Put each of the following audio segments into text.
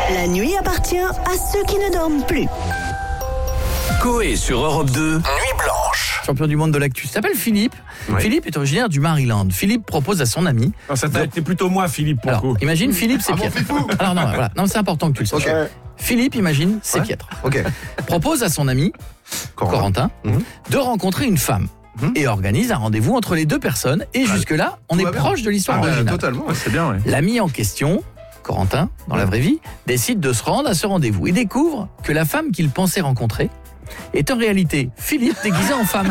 La nuit appartient à ceux qui ne dorment plus. Coé sur Europe 2, Nuit Blanche. Champion du monde de l'actu, s'appelle Philippe. Oui. Philippe est originaire du Maryland. Philippe propose à son ami. Non, ça t'a été plutôt moi, Philippe, pour le coup. Imagine Philippe, c'est piètre. Alors non, voilà. Non, c'est important que tu le saches. Ok. Philippe, imagine, c'est piètre. Ok. Propose à son ami, Corentin, de rencontrer une femme. Et organise un rendez-vous entre les deux personnes. Et jusque-là, on Tout est va bien. proche de l'histoire originale. Totalement. Ouais, c'est bien, ouais. L'ami en question, Corentin, dans la vraie vie, décide de se rendre à ce rendez-vous. Il découvre que la femme qu'il pensait rencontrer est en réalité Philippe déguisé en femme.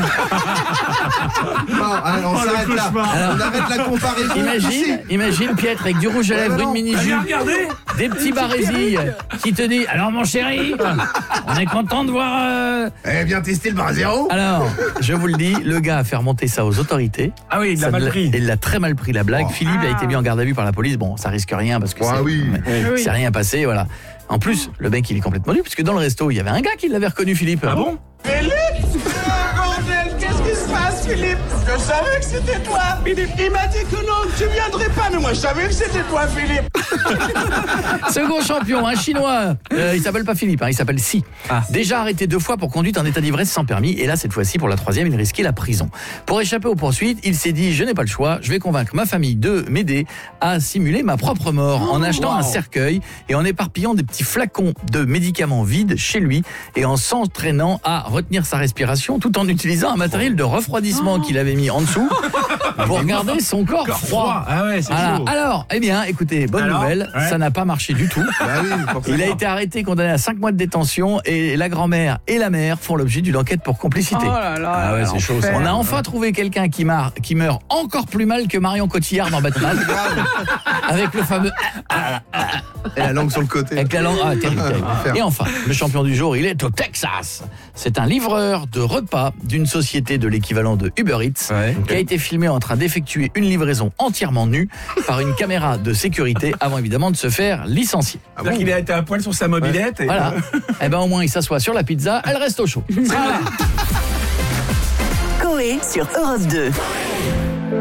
On s'arrête là. On arrête la comparaison. Imagine Pietre avec du rouge à lèvres, une mini-jupe, Regardez. des petits barésilles qui te dit « Alors mon chéri, on est content de voir... Eh bien, tester le bar à zéro. Alors, je vous le dis, le g'a fait remonter ça aux autorités. Ah oui, il l'a Ça mal ne- pris. Il l'a très mal pris la blague. Oh. Philippe a été mis en garde à vue par la police. Bon, ça risque rien parce que Ah c'est, oui. mais c'est rien passé, voilà. En plus, le mec, il est complètement nu, puisque dans le resto, il y avait un gars qui l'avait reconnu, Philippe. Ah bon? Philippe! Bordel, qu'est-ce qui se passe, Philippe? Je savais que c'était toi, Philippe. Il m'a dit que non, que tu viendrais pas, mais moi je savais que c'était toi, Philippe. Second champion, un chinois. Il s'appelle pas Philippe, il s'appelle Si. Déjà arrêté 2 fois pour conduite en état d'ivresse sans permis. Et là, cette fois-ci, pour la 3e, il risquait la prison. Pour échapper aux poursuites, il s'est dit, je n'ai pas le choix, je vais convaincre ma famille de m'aider à simuler ma propre mort en achetant un cercueil et en éparpillant des petits flacons de médicaments vides chez lui et en s'entraînant à retenir sa respiration tout en utilisant un matériel de refroidissement qu'il avait mis en dessous pour garder son corps froid. Ah ouais, c'est Voilà. chaud. Alors, eh bien, écoutez, bonne Alors, nouvelle, ouais. ça n'a pas marché du tout. Bah oui, forcément. Il a été arrêté, condamné à 5 mois de détention et la grand-mère et la mère font l'objet d'une enquête pour complicité. Oh là là. Ah ouais, c'est chaud. l'enfer. On a enfin trouvé quelqu'un qui meurt encore plus mal que Marion Cotillard dans Batman. Avec le fameux... Et la langue sur le côté. Avec la langue... Ah, terrible, terrible. Enfer. Et enfin, le champion du jour, il est au Texas. C'est un livreur de repas d'une société de l'équivalent de Uber Eats qui a été filmé en train d'effectuer une livraison entièrement nue par une caméra de sécurité avant évidemment de se faire licencier. C'est-à-dire qu'il a été à poil sur sa mobilette. Et... Voilà. Eh ben au moins il s'assoit sur la pizza, elle reste au chaud. Voilà. Coé sur Europe 2.